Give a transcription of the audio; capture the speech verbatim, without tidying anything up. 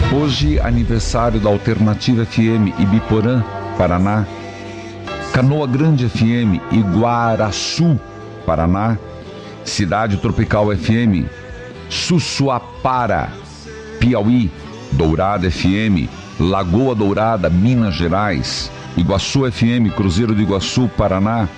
Hoje, aniversário da Alternativa F M Ibiporã, Paraná. Canoa Grande F M Iguaraçu, Paraná. Cidade Tropical F M Sussuapara, Piauí. Dourada F M Lagoa Dourada, Minas Gerais. Iguaçu F M Cruzeiro do Iguaçu, Paraná.